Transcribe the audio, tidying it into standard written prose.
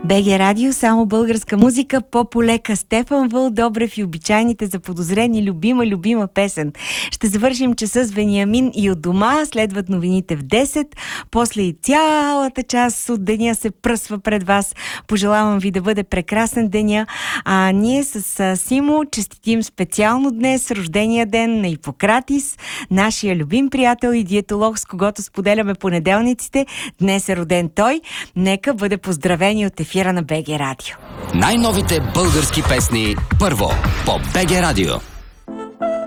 БГ Радио, само българска музика, по-полека. Стефан Вълдобрев и обичайните заподозрени любима песен. Ще завършим часа с Вениамин и от дома, следват новините в 10, после и цялата част от деня се пръсва пред вас. Пожелавам ви да бъде прекрасен деня, а ние с Симо честитим специално днес рождения ден на Ипократис, нашия любим приятел и диетолог, с когото споделяме понеделниците. Днес е роден той. Нека бъде поздравени от ефира на БГ Радио. Най-новите български песни първо по БГ Радио.